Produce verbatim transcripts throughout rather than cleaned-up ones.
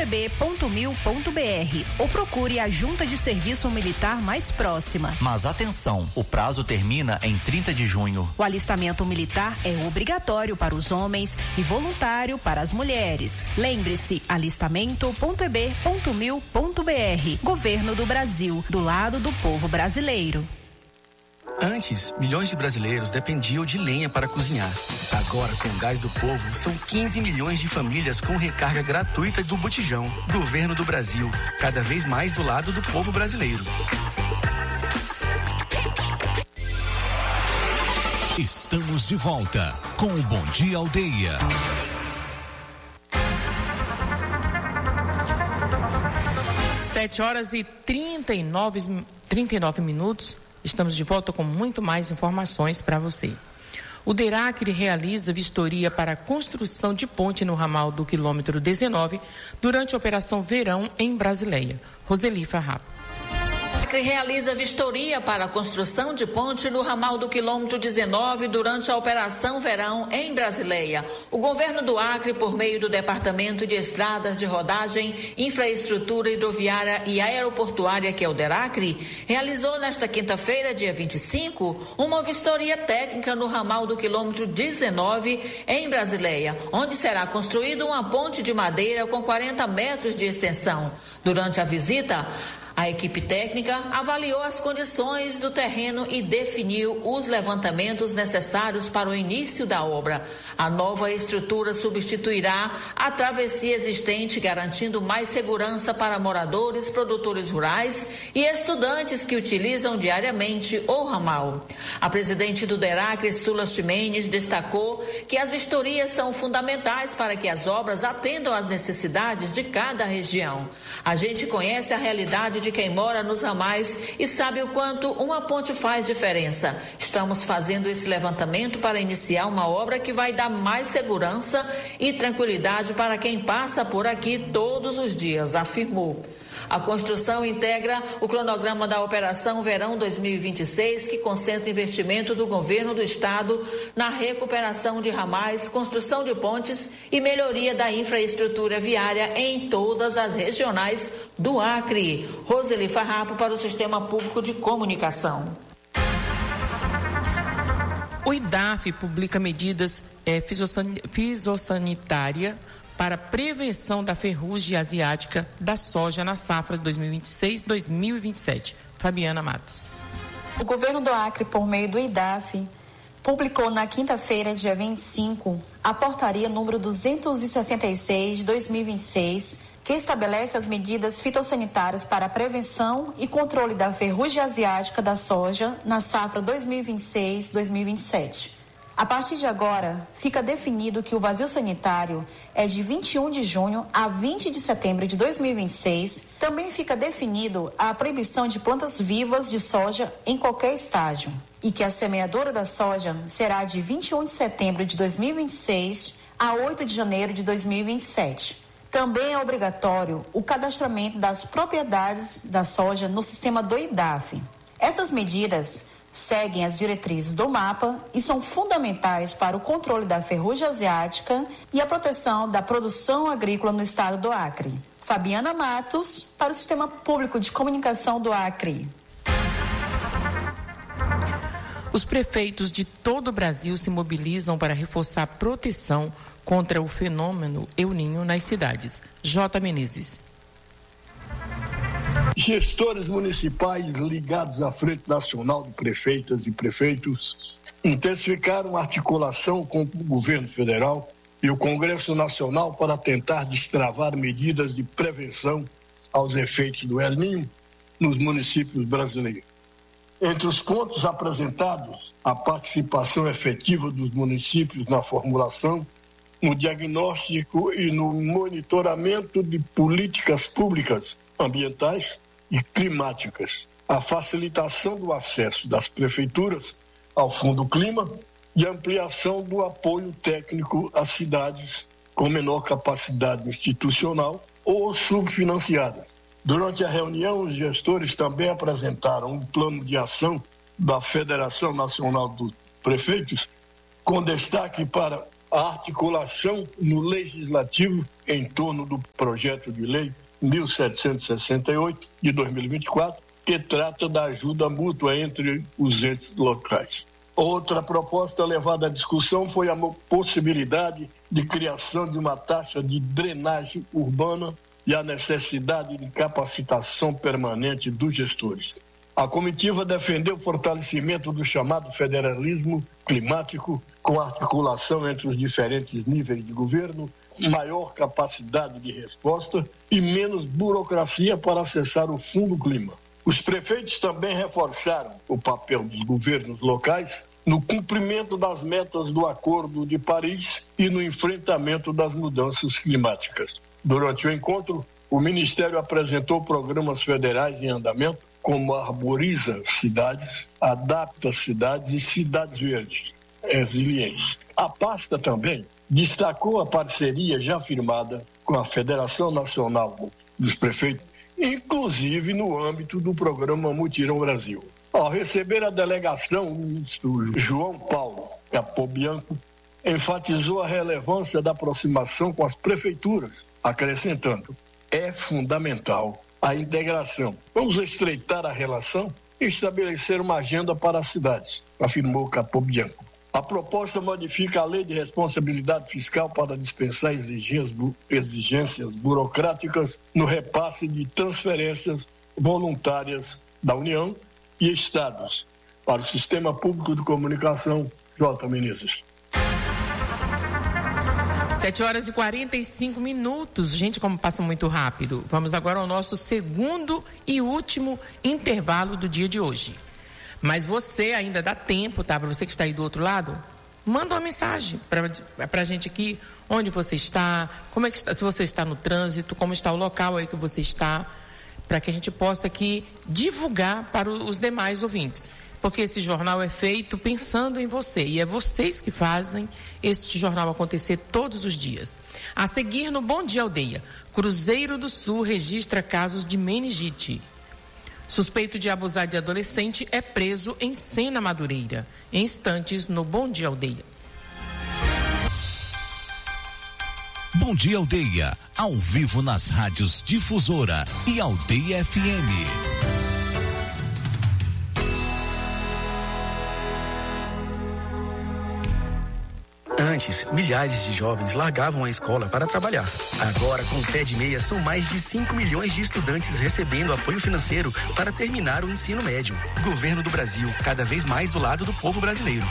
e b ponto mil ponto b r ou procure a Junta de Serviço Militar mais próxima. Mas atenção, o prazo termina em trinta de junho. O alistamento militar é obrigatório para os homens e voluntário para as mulheres. Lembre-se, alistamento ponto e b ponto mil ponto b r. Governo do Brasil, do lado do povo brasileiro. Antes, milhões de brasileiros dependiam de lenha para cozinhar. Agora, com o Gás do Povo, são quinze milhões de famílias com recarga gratuita do botijão. Governo do Brasil, cada vez mais do lado do povo brasileiro. Estamos de volta com o Bom Dia Aldeia. Sete horas e trinta e nove, trinta e nove minutos. Estamos de volta com muito mais informações para você. O DERACRE realiza vistoria para a construção de ponte no ramal do quilômetro dezenove durante a Operação Verão em Brasileia. Roseli Farrapo. Realiza vistoria para a construção de ponte no ramal do quilômetro dezenove durante a Operação Verão em Brasileia. O governo do Acre, por meio do Departamento de Estradas de Rodagem, Infraestrutura Hidroviária e Aeroportuária, que é o DERACRE, realizou nesta quinta-feira, dia vinte e cinco, uma vistoria técnica no ramal do quilômetro dezenove em Brasileia, onde será construída uma ponte de madeira com quarenta metros de extensão. Durante a visita, a equipe técnica avaliou as condições do terreno e definiu os levantamentos necessários para o início da obra. A nova estrutura substituirá a travessia existente, garantindo mais segurança para moradores, produtores rurais e estudantes que utilizam diariamente o ramal. A presidente do DERACRE, Sula Ximenes, destacou que as vistorias são fundamentais para que as obras atendam às necessidades de cada região. A gente conhece a realidade de quem mora nos ramais e sabe o quanto uma ponte faz diferença. Estamos fazendo esse levantamento para iniciar uma obra que vai dar mais segurança e tranquilidade para quem passa por aqui todos os dias, afirmou. A construção integra o cronograma da Operação Verão dois mil e vinte e seis, que concentra investimento do governo do estado na recuperação de ramais, construção de pontes e melhoria da infraestrutura viária em todas as regionais do Acre. Roseli Farrapo para o Sistema Público de Comunicação. O I D A F publica medidas é, fitossanitárias para prevenção da ferrugem asiática da soja na safra de dois mil e vinte e seis, dois mil e vinte e sete. Fabiana Matos. O governo do Acre, por meio do I D A F, publicou na quinta-feira, dia vinte e cinco, a portaria número duzentos e sessenta e seis de dois mil e vinte e seis, que estabelece as medidas fitossanitárias para a prevenção e controle da ferrugem asiática da soja na safra dois mil e vinte e seis, dois mil e vinte e sete. A partir de agora, fica definido que o vazio sanitário é de vinte e um de junho a vinte de setembro de dois mil e vinte e seis. Também fica definido a proibição de plantas vivas de soja em qualquer estágio e que a semeadura da soja será de vinte e um de setembro de dois mil e vinte e seis a oito de janeiro de dois mil e vinte e sete. Também é obrigatório o cadastramento das propriedades da soja no sistema do I D A F. Essas medidas seguem as diretrizes do mapa e são fundamentais para o controle da ferrugem asiática e a proteção da produção agrícola no estado do Acre. Fabiana Matos, para o Sistema Público de Comunicação do Acre. Os prefeitos de todo o Brasil se mobilizam para reforçar a proteção contra o fenômeno El Niño nas cidades. J. Menezes. Gestores municipais ligados à Frente Nacional de Prefeitas e Prefeitos intensificaram a articulação com o governo federal e o Congresso Nacional para tentar destravar medidas de prevenção aos efeitos do El Niño nos municípios brasileiros. Entre os pontos apresentados, a participação efetiva dos municípios na formulação, no diagnóstico e no monitoramento de políticas públicas ambientais e climáticas, a facilitação do acesso das prefeituras ao Fundo Clima e a ampliação do apoio técnico às cidades com menor capacidade institucional ou subfinanciadas. Durante a reunião, os gestores também apresentaram um plano de ação da Federação Nacional dos Prefeitos, com destaque para a articulação no Legislativo em torno do projeto de lei mil setecentos e sessenta e oito, de dois mil e vinte e quatro, que trata da ajuda mútua entre os entes locais. Outra proposta levada à discussão foi a possibilidade de criação de uma taxa de drenagem urbana e a necessidade de capacitação permanente dos gestores. A comitiva defendeu o fortalecimento do chamado federalismo climático, com articulação entre os diferentes níveis de governo, maior capacidade de resposta e menos burocracia para acessar o Fundo Clima. Os prefeitos também reforçaram o papel dos governos locais no cumprimento das metas do Acordo de Paris e no enfrentamento das mudanças climáticas. Durante o encontro, o Ministério apresentou programas federais em andamento, como Arboriza Cidades, Adapta Cidades e Cidades Verdes, resilientes. A pasta também destacou a parceria já firmada com a Federação Nacional dos Prefeitos, inclusive no âmbito do programa Mutirão Brasil. Ao receber a delegação, o ministro João Paulo Capobianco enfatizou a relevância da aproximação com as prefeituras, acrescentando: é fundamental a integração. Vamos estreitar a relação e estabelecer uma agenda para as cidades, afirmou Capobianco. A proposta modifica a Lei de Responsabilidade Fiscal para dispensar exigências, exigências burocráticas no repasse de transferências voluntárias da União e Estados para o Sistema Público de Comunicação. J. Menezes. sete horas e quarenta e cinco minutos. Gente, como passa muito rápido. Vamos agora ao nosso segundo e último intervalo do dia de hoje. Mas você ainda dá tempo, tá? Para você que está aí do outro lado, manda uma mensagem para a gente aqui, onde você está, como é que está, se você está no trânsito, como está o local aí que você está, para que a gente possa aqui divulgar para os demais ouvintes. Porque esse jornal é feito pensando em você, e é vocês que fazem este jornal acontecer todos os dias. A seguir, no Bom Dia Aldeia, Cruzeiro do Sul registra casos de meningite. Suspeito de abusar de adolescente é preso em Sena Madureira. Em instantes, no Bom Dia Aldeia. Bom Dia Aldeia, ao vivo nas rádios Difusora e Aldeia F M. Antes, milhares de jovens largavam a escola para trabalhar. Agora, com o Pé de Meia, são mais de cinco milhões de estudantes recebendo apoio financeiro para terminar o ensino médio. Governo do Brasil, cada vez mais do lado do povo brasileiro.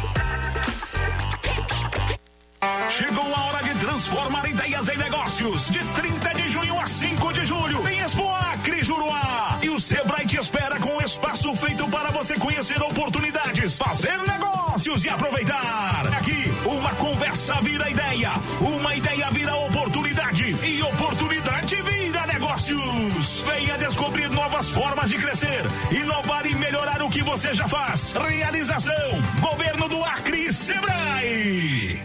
Chegou a hora de transformar ideias em negócios. De trinta de junho a cinco de julho, em Expo Acre, Juruá. E o Sebrae te espera com um espaço feito para você conhecer oportunidades, fazer negócios e aproveitar. Aqui, uma conversa vira ideia, uma ideia vira oportunidade e oportunidade vira negócios. Venha descobrir novas formas de crescer, inovar e melhorar o que você já faz. Realização: Governo do Acre e Sebrae.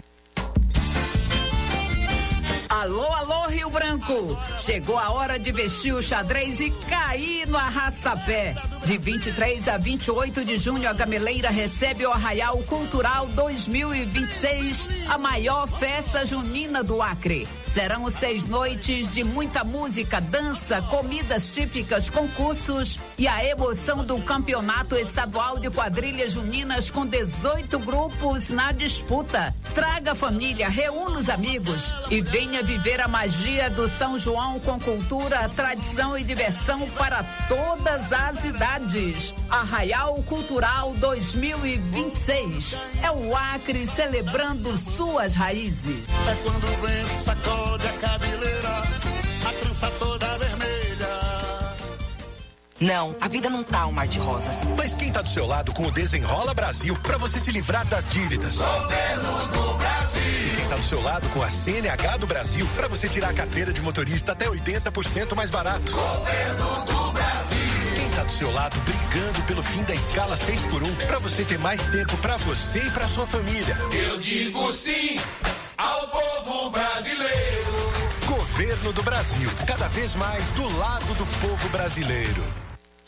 Alô, alô, Rio Branco! Chegou a hora de vestir o xadrez e cair no arrastapé. De vinte e três a vinte e oito de junho, a Gameleira recebe o Arraial Cultural dois mil e vinte e seis, a maior festa junina do Acre. Serão seis noites de muita música, dança, comidas típicas, concursos e a emoção do Campeonato Estadual de Quadrilhas Juninas com dezoito grupos na disputa. Traga a família, reúna os amigos e venha viver a magia do São João com cultura, tradição e diversão para todas as idades. Arraial Cultural dois mil e vinte e seis. É o Acre celebrando suas raízes. É quando o vento sacode a cabeleira, a trança toda vermelha. Não, a vida não tá um mar de rosas. Mas quem tá do seu lado com o Desenrola Brasil pra você se livrar das dívidas? Governo do Brasil. E quem tá do seu lado com a C N H do Brasil pra você tirar a carteira de motorista até oitenta por cento mais barato? Governo do Brasil. Quem tá do seu lado brigando pelo fim da escala seis por um pra você ter mais tempo pra você e pra sua família? Eu digo sim ao povo brasileiro. Governo do Brasil, cada vez mais do lado do povo brasileiro. Muita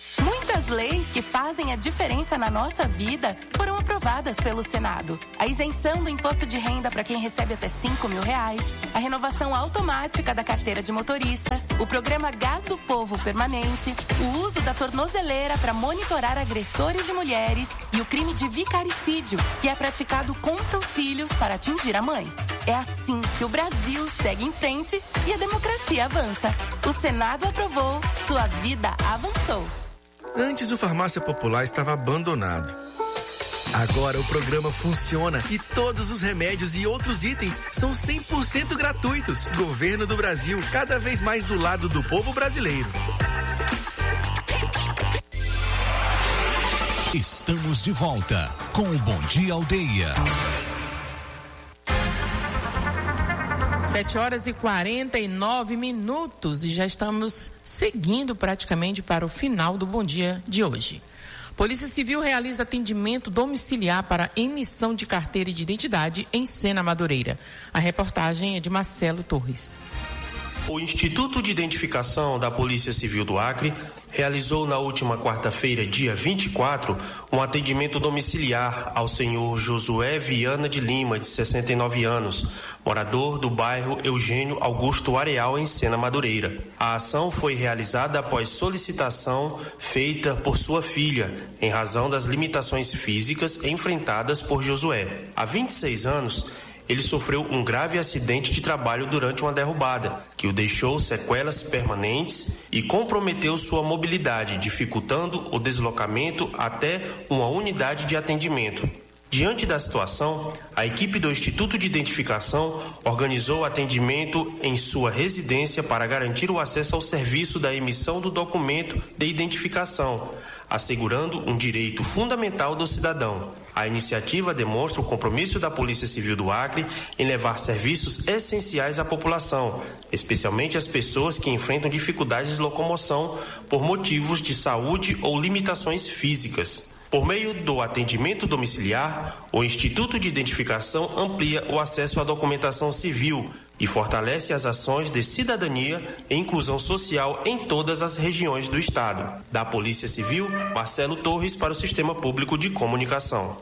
Muitas leis que fazem a diferença na nossa vida foram aprovadas pelo Senado. A isenção do imposto de renda para quem recebe até cinco mil reais, a renovação automática da carteira de motorista, o programa Gás do Povo permanente, o uso da tornozeleira para monitorar agressores de mulheres e o crime de vicaricídio, que é praticado contra os filhos para atingir a mãe. É assim que o Brasil segue em frente e a democracia avança. O Senado aprovou, sua vida avançou. Antes o Farmácia Popular estava abandonado. Agora o programa funciona e todos os remédios e outros itens são cem por cento gratuitos. Governo do Brasil, cada vez mais do lado do povo brasileiro. Estamos de volta com o Bom Dia Aldeia. sete horas e quarenta e nove minutos e já estamos seguindo praticamente para o final do Bom Dia de hoje. Polícia Civil realiza atendimento domiciliar para emissão de carteira de identidade em Sena Madureira. A reportagem é de Marcelo Torres. O Instituto de Identificação da Polícia Civil do Acre realizou na última quarta-feira, dia vinte e quatro, um atendimento domiciliar ao senhor Josué Viana de Lima, de sessenta e nove anos, morador do bairro Eugênio Augusto Areal, em Sena Madureira. A ação foi realizada após solicitação feita por sua filha, em razão das limitações físicas enfrentadas por Josué. Há vinte e seis anos, ele sofreu um grave acidente de trabalho durante uma derrubada, que o deixou sequelas permanentes e comprometeu sua mobilidade, dificultando o deslocamento até uma unidade de atendimento. Diante da situação, a equipe do Instituto de Identificação organizou atendimento em sua residência para garantir o acesso ao serviço da emissão do documento de identificação, assegurando um direito fundamental do cidadão. A iniciativa demonstra o compromisso da Polícia Civil do Acre em levar serviços essenciais à população, especialmente às pessoas que enfrentam dificuldades de locomoção por motivos de saúde ou limitações físicas. Por meio do atendimento domiciliar, o Instituto de Identificação amplia o acesso à documentação civil e fortalece as ações de cidadania e inclusão social em todas as regiões do Estado. Da Polícia Civil, Marcelo Torres para o Sistema Público de Comunicação.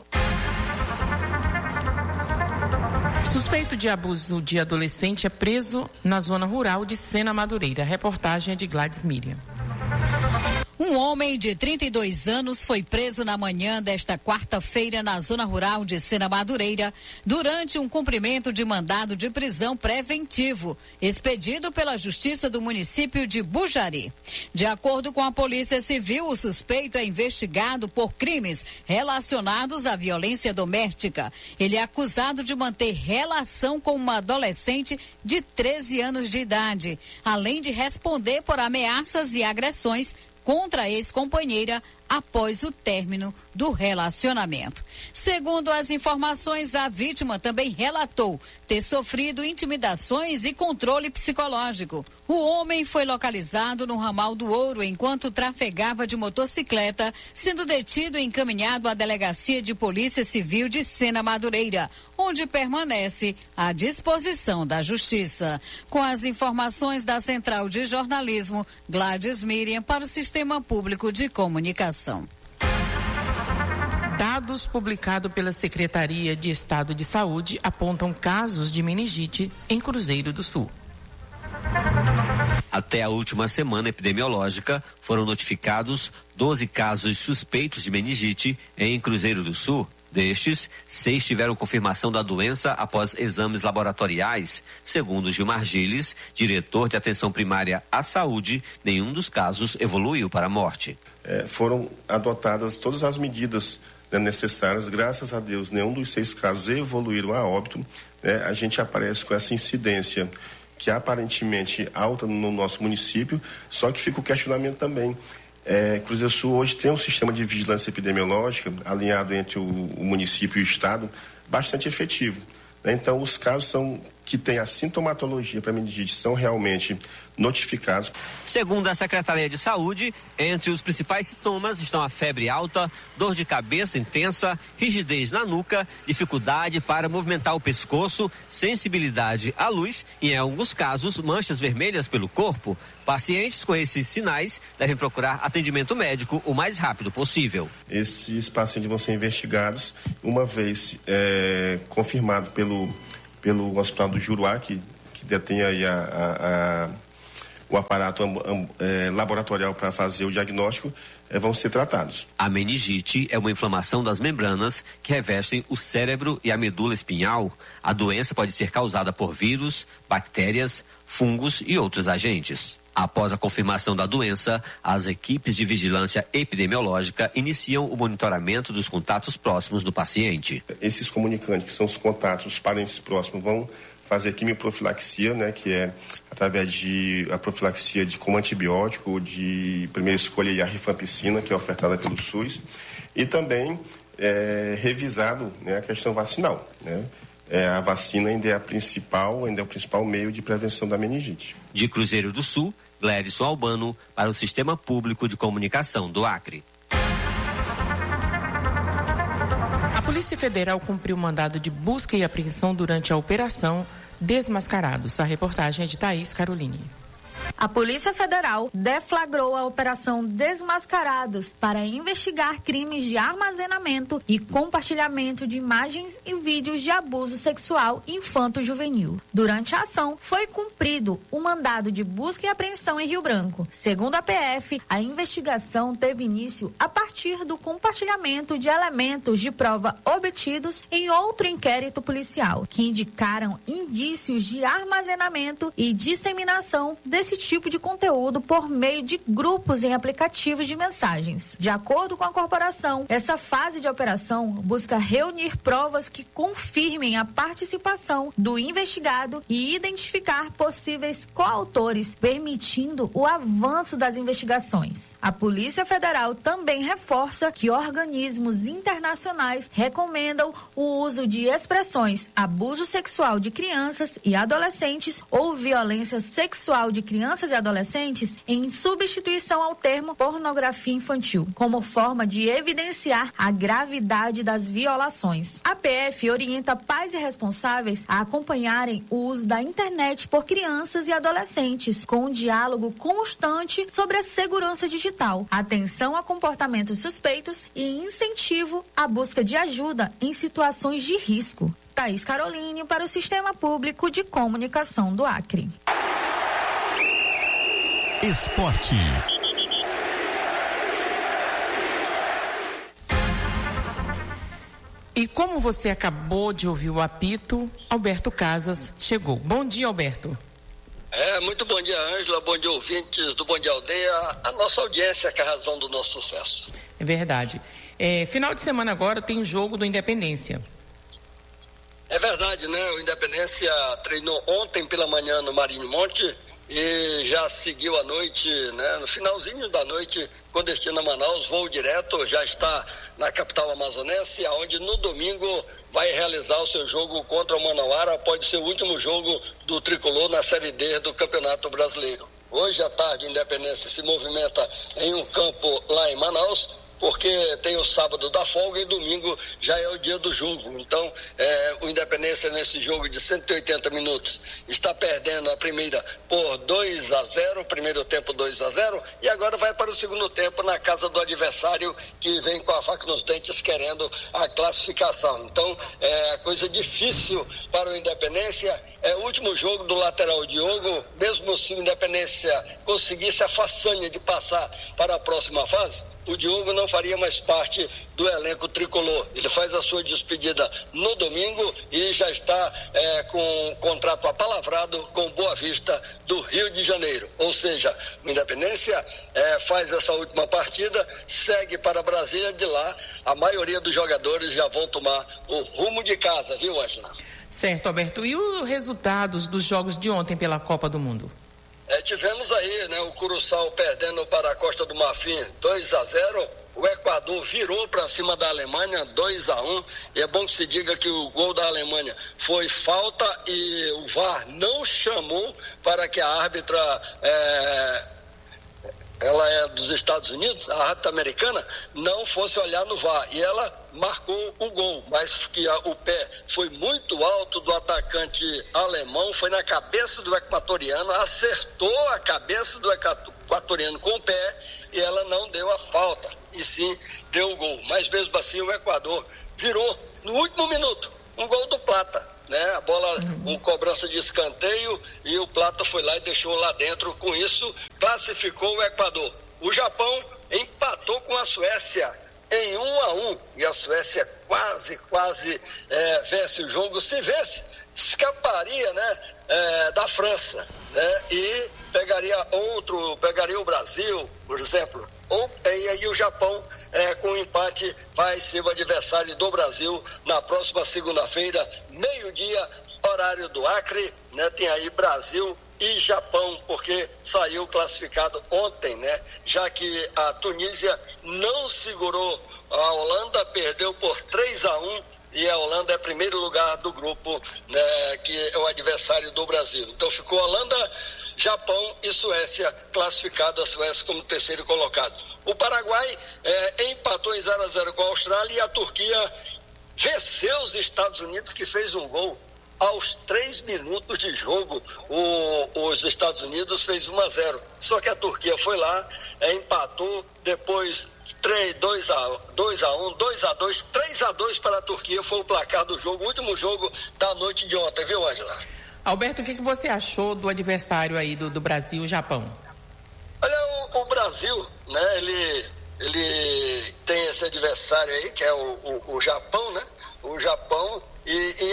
Suspeito de abuso de adolescente é preso na zona rural de Sena Madureira. A reportagem é de Gladys Miriam. Um homem de trinta e dois anos foi preso na manhã desta quarta-feira na zona rural de Sena Madureira durante um cumprimento de mandado de prisão preventivo expedido pela Justiça do município de Bujari. De acordo com a Polícia Civil, o suspeito é investigado por crimes relacionados à violência doméstica. Ele é acusado de manter relação com uma adolescente de treze anos de idade, além de responder por ameaças e agressões contra a ex-companheira após o término do relacionamento. Segundo as informações, a vítima também relatou ter sofrido intimidações e controle psicológico. O homem foi localizado no ramal do Ouro enquanto trafegava de motocicleta, sendo detido e encaminhado à Delegacia de Polícia Civil de Sena Madureira, onde permanece à disposição da Justiça. Com as informações da Central de Jornalismo, Gladys Miriam para o Sistema Público de Comunicação. Dados publicados pela Secretaria de Estado de Saúde apontam casos de meningite em Cruzeiro do Sul. Até a última semana epidemiológica, foram notificados doze casos suspeitos de meningite em Cruzeiro do Sul. Destes, seis tiveram confirmação da doença após exames laboratoriais. Segundo Gilmar Gilles, diretor de atenção primária à saúde, nenhum dos casos evoluiu para a morte. É, foram adotadas todas as medidas, né, necessárias, graças a Deus, nenhum dos seis casos evoluíram a óbito. Né, a gente aparece com essa incidência que é aparentemente alta no nosso município, só que fica o questionamento também. É, Cruzeiro do Sul hoje tem um sistema de vigilância epidemiológica alinhado entre o, o município e o estado bastante efetivo. Né? Então, os casos são que têm a sintomatologia para meningite são realmente notificados. Segundo a Secretaria de Saúde, entre os principais sintomas estão a febre alta, dor de cabeça intensa, rigidez na nuca, dificuldade para movimentar o pescoço, sensibilidade à luz e, em alguns casos, manchas vermelhas pelo corpo. Pacientes com esses sinais devem procurar atendimento médico o mais rápido possível. Esses pacientes vão ser investigados uma vez é, confirmado pelo, pelo Hospital do Juruá, que, que detém aí a, a, a o aparato é, laboratorial para fazer o diagnóstico, é, vão ser tratados. A meningite é uma inflamação das membranas que revestem o cérebro e a medula espinhal. A doença pode ser causada por vírus, bactérias, fungos e outros agentes. Após a confirmação da doença, as equipes de vigilância epidemiológica iniciam o monitoramento dos contatos próximos do paciente. Esses comunicantes, que são os contatos, os parentes próximos, vão fazer quimioprofilaxia, né, que é através de a profilaxia de como antibiótico de primeira escolha e a rifampicina, que é ofertada pelo SUS, e também é, revisado, né, a questão vacinal, né? É, a vacina ainda é a principal, ainda é o principal meio de prevenção da meningite. De Cruzeiro do Sul, Glédson Albano para o Sistema Público de Comunicação do Acre. A Polícia Federal cumpriu o mandado de busca e apreensão durante a operação Desmascarados. A reportagem é de Thaís Caroline. A Polícia Federal deflagrou a Operação Desmascarados para investigar crimes de armazenamento e compartilhamento de imagens e vídeos de abuso sexual infanto-juvenil. Durante a ação, foi cumprido o mandado de busca e apreensão em Rio Branco. Segundo a P F, a investigação teve início a partir do compartilhamento de elementos de prova obtidos em outro inquérito policial, que indicaram indícios de armazenamento e disseminação desse tipo de conteúdo por meio de grupos em aplicativos de mensagens. De acordo com a corporação, essa fase de operação busca reunir provas que confirmem a participação do investigado e identificar possíveis coautores, permitindo o avanço das investigações. A Polícia Federal também reforça que organismos internacionais recomendam o uso de expressões abuso sexual de crianças e adolescentes ou violência sexual de crianças e adolescentes em substituição ao termo pornografia infantil, como forma de evidenciar a gravidade das violações. A P F orienta pais e responsáveis a acompanharem o uso da internet por crianças e adolescentes, com um diálogo constante sobre a segurança digital, atenção a comportamentos suspeitos e incentivo à busca de ajuda em situações de risco. Thaís Caroline para o Sistema Público de Comunicação do Acre. Esporte. E como você acabou de ouvir o apito, Alberto Casas chegou. Bom dia, Alberto. É, muito bom dia, Ângela, bom dia, ouvintes do Bom Dia Aldeia, a nossa audiência que é a razão do nosso sucesso. É verdade. É, final de semana agora tem o jogo do Independência. É verdade, né? O Independência treinou ontem pela manhã no Marinho Monte e já seguiu à noite, né? No finalzinho da noite, com destino a Manaus, voo direto, já está na capital amazonense, onde no domingo vai realizar o seu jogo contra o Manauara, pode ser o último jogo do Tricolor na Série D do Campeonato Brasileiro. Hoje à tarde, a Independência se movimenta em um campo lá em Manaus, porque tem o sábado da folga e domingo já é o dia do jogo. Então, é, o Independência nesse jogo de cento e oitenta minutos está perdendo a primeira por dois a zero, primeiro tempo dois a zero, e agora vai para o segundo tempo na casa do adversário, que vem com a faca nos dentes querendo a classificação. Então, é coisa difícil para o Independência. É o último jogo do lateral Diogo, mesmo se o Independência conseguisse a façanha de passar para a próxima fase, o Diogo não faria mais parte do elenco tricolor. Ele faz a sua despedida no domingo e já está é, com um contrato apalavrado com Boa Vista do Rio de Janeiro. Ou seja, o Independência é, faz essa última partida, segue para Brasília, de lá a maioria dos jogadores já vão tomar o rumo de casa, viu, Ângela? Certo, Alberto. E os resultados dos jogos de ontem pela Copa do Mundo? É, tivemos aí, né, o Curaçao perdendo para a Costa do Marfim dois a zero. O Equador virou para cima da Alemanha dois a um. E é bom que se diga que o gol da Alemanha foi falta e o V A R não chamou para que a árbitra, é, ela é dos Estados Unidos, a árbitra americana, não fosse olhar no V A R. E ela marcou o gol, mas que a, o pé foi muito alto do atacante alemão, foi na cabeça do equatoriano, acertou a cabeça do equatoriano com o pé e ela não deu a falta, e sim deu o gol. Mas mesmo assim o Equador virou no último minuto um gol do Plata, né? A bola, uhum. um cobrança de escanteio e o Plata foi lá e deixou lá dentro. Com isso classificou o Equador. O Japão empatou com a Suécia em um a um e a Suécia quase, quase é, vence o jogo. Se vence, escaparia, né, é, da França, né, e pegaria outro, pegaria o Brasil, por exemplo. Ou, e aí o Japão, é, com o empate, vai ser o adversário do Brasil na próxima segunda-feira, meio-dia, horário do Acre, né? Tem aí Brasil e Japão, porque saiu classificado ontem, né? Já que a Tunísia não segurou a Holanda, perdeu por três a um e a Holanda é primeiro lugar do grupo, né? Que é o adversário do Brasil. Então ficou Holanda, Japão e Suécia, classificado a Suécia como terceiro colocado. O Paraguai é, empatou em zero a zero com a Austrália e a Turquia venceu os Estados Unidos, que fez um gol aos três minutos de jogo. O, os Estados Unidos fez um a zero. Só que a Turquia foi lá, é, empatou, depois três, dois a um, dois a dois, três a dois para a Turquia, foi o placar do jogo, o último jogo da noite de ontem, viu, Ângela? Alberto, o que, que você achou do adversário aí do, do Brasil e Japão? Olha, o, o Brasil, né, ele, ele tem esse adversário aí, que é o, o, o Japão, né? O Japão, e, e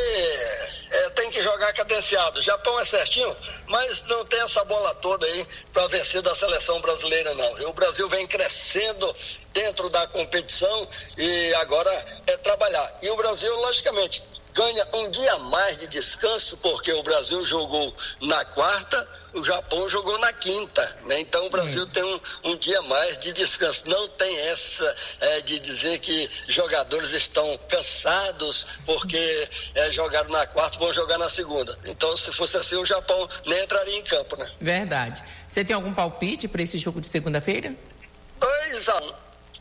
aí é, tem que jogar cadenciado. O Japão é certinho, mas não tem essa bola toda aí para vencer da seleção brasileira, não. E o Brasil vem crescendo dentro da competição e agora é trabalhar. E o Brasil, logicamente, ganha um dia a mais de descanso, porque o Brasil jogou na quarta, o Japão jogou na quinta, né? Então o Brasil hum. tem um, um dia a mais de descanso. Não tem essa é, de dizer que jogadores estão cansados porque é, jogaram na quarta e vão jogar na segunda. Então, se fosse assim, o Japão nem entraria em campo, né? Verdade. Você tem algum palpite para esse jogo de segunda-feira? dois a um.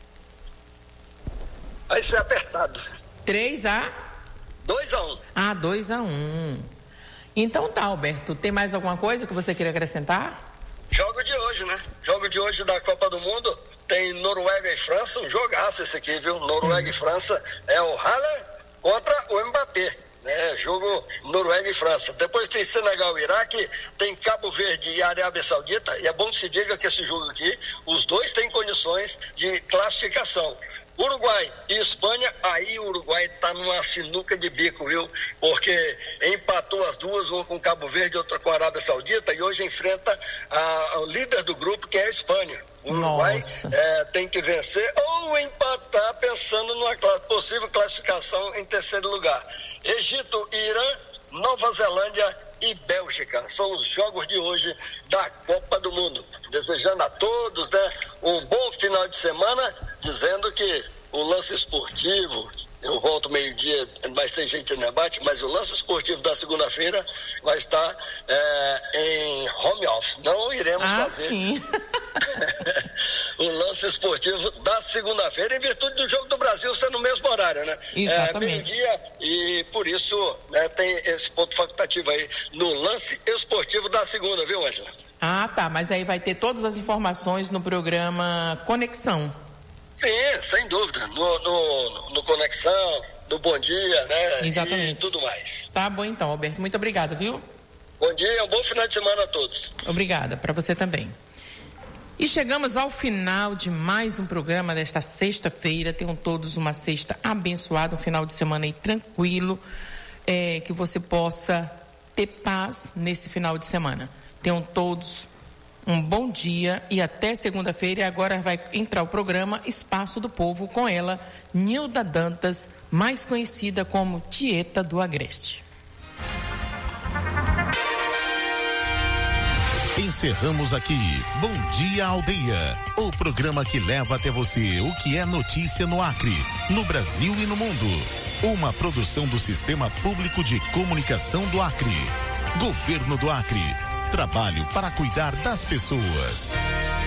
Vai ser apertado. três a dois a um. Ah, dois a um. Então tá, Alberto. Tem mais alguma coisa que você queria acrescentar? Jogo de hoje, né? Jogo de hoje da Copa do Mundo. Tem Noruega e França. Um jogaço esse aqui, viu? Noruega Sim. e França. É o Haaland contra o Mbappé. Né? Jogo Noruega e França. Depois tem Senegal e Iraque. Tem Cabo Verde e Arábia Saudita. E é bom que se diga que esse jogo aqui, os dois têm condições de classificação. Uruguai e Espanha, aí o Uruguai está numa sinuca de bico, viu? Porque empatou as duas, uma com Cabo Verde e outra com a Arábia Saudita, e hoje enfrenta a, a líder do grupo, que é a Espanha. O Uruguai é, tem que vencer ou empatar, pensando numa possível classificação em terceiro lugar. Egito e Irã, Nova Zelândia e Bélgica. São os jogos de hoje da Copa do Mundo. Desejando a todos, né, um bom final de semana, dizendo que o lance esportivo, eu volto meio-dia, mas tem gente no debate, mas o lance esportivo da segunda-feira vai estar é, em home office. Não iremos ah, fazer sim. o lance esportivo da segunda-feira, em virtude do Jogo do Brasil ser no mesmo horário, né? Exatamente. É, meio-dia, e por isso, né, tem esse ponto facultativo aí no lance esportivo da segunda, viu, Ângela? Ah, tá, mas aí vai ter todas as informações no programa Conexão. Sim, sem dúvida, no, no, no Conexão, no Bom Dia, né? Exatamente. E tudo mais. Tá bom então, Alberto, muito obrigada, viu? Bom dia, um bom final de semana a todos. Obrigada, para você também. E chegamos ao final de mais um programa desta sexta-feira. Tenham todos uma sexta abençoada, um final de semana aí tranquilo, é, que você possa ter paz nesse final de semana. Tenham todos um bom dia e até segunda-feira. E agora vai entrar o programa Espaço do Povo com ela, Nilda Dantas, mais conhecida como Tieta do Agreste. Encerramos aqui Bom Dia Aldeia, o programa que leva até você o que é notícia no Acre, no Brasil e no mundo. Uma produção do Sistema Público de Comunicação do Acre. Governo do Acre. Trabalho para cuidar das pessoas.